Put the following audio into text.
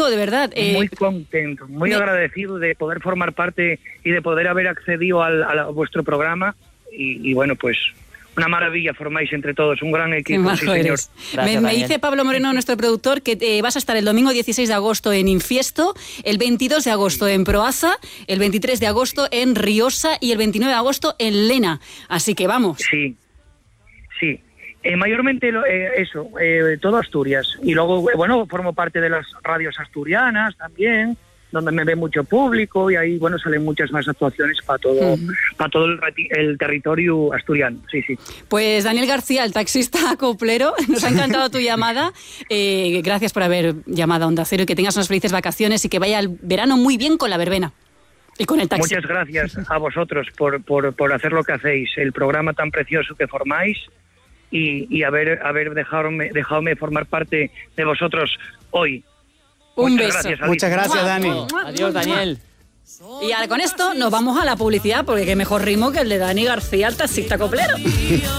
digo de verdad. Muy contento, muy agradecido de poder formar parte y de poder haber accedido a vuestro programa. Y bueno, pues una maravilla, formáis entre todos un gran equipo. Sí, señor. Gracias, me dice Pablo Moreno, nuestro productor, que vas a estar el domingo 16 de agosto en Infiesto, el 22 de agosto en Proaza, el 23 de agosto en Riosa y el 29 de agosto en Lena. Así que vamos. Sí. Mayormente todo Asturias. Y luego, bueno, formo parte de las radios asturianas también, donde me ve mucho público y ahí, bueno, salen muchas más actuaciones para todo el territorio asturiano. Sí. Pues Daniel García, el taxista coplero, nos ha encantado tu llamada. Gracias por haber llamado a Onda Cero y que tengas unas felices vacaciones y que vaya el verano muy bien con la verbena y con el taxi. Muchas gracias a vosotros por hacer lo que hacéis, el programa tan precioso que formáis y haber dejadme formar parte de vosotros hoy. Un beso. Muchas gracias, Dani. Adiós, Daniel. Y ahora con esto nos vamos a la publicidad, porque qué mejor ritmo que el de Dani García, el taxista coplero.